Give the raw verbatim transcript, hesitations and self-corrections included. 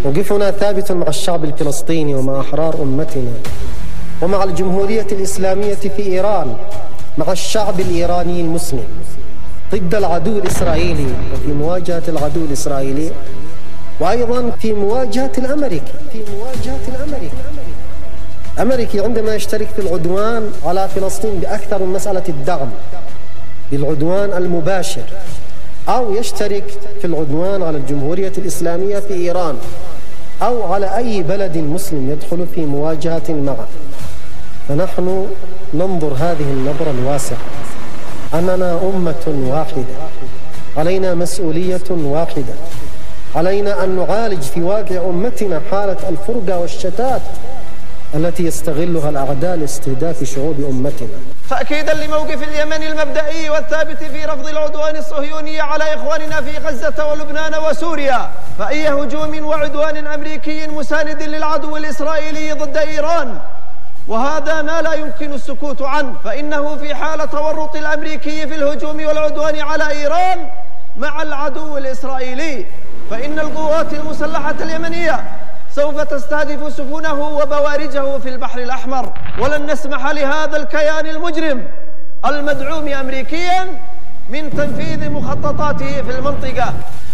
موقفنا ثابت مع الشعب الفلسطيني ومع أحرار أمتنا ومع الجمهورية الإسلامية في إيران، مع الشعب الإيراني المسلم ضد العدو الإسرائيلي وفي مواجهة العدو الإسرائيلي، وأيضا في مواجهة الأمريكي في مواجهة الأمريكي الأمريكي عندما يشترك في العدوان على فلسطين بأكثر من مسألة الدعم بالعدوان المباشر، أو يشترك في العدوان على الجمهورية الإسلامية في إيران أو على أي بلد مسلم يدخل في مواجهة معه. فنحن ننظر هذه النظرة الواسعة أننا أمة واحدة، علينا مسؤولية واحدة، علينا أن نعالج في واقع أمتنا حالة الفرقة والشتات التي يستغلها الأعداء لاستهداف شعوب أمتنا. تأكيدا لموقف اليمن المبدئي والثابت في رفض العدوان الصهيوني على إخواننا في غزة ولبنان وسوريا، فأي هجوم وعدوان أمريكي مساند للعدو الإسرائيلي ضد إيران، وهذا ما لا يمكن السكوت عنه، فإنه في حال تورط الأمريكي في الهجوم والعدوان على إيران مع العدو الإسرائيلي، فإن القوات المسلحة اليمنية سوف تستهدف سفنه وبوارجه في البحر الأحمر، ولن نسمح لهذا الكيان المجرم المدعوم أمريكيا من تنفيذ مخططاته في المنطقة.